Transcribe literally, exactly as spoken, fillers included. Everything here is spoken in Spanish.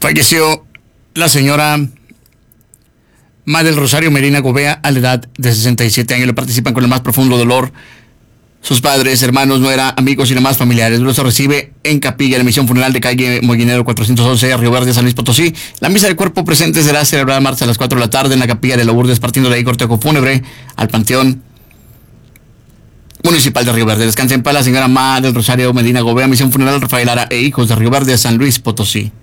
Falleció la señora Ma del Rosario Medina Gobea a la edad de sesenta y siete años. Le participan con el más profundo dolor sus padres, hermanos, nuera, amigos y demás familiares. Luego se recibe en capilla la misión funeral de calle Mollinero cuatrocientos once, Río Verde, San Luis Potosí. La misa del cuerpo presente será celebrada martes a las cuatro de la tarde en la capilla de Lourdes, partiendo de ahí cortejo fúnebre al Panteón Municipal de Río Verde. Descansa en paz la señora Ma del Rosario Medina Gobea, misión funeral Rafael Lara e hijos de Río Verde, San Luis Potosí.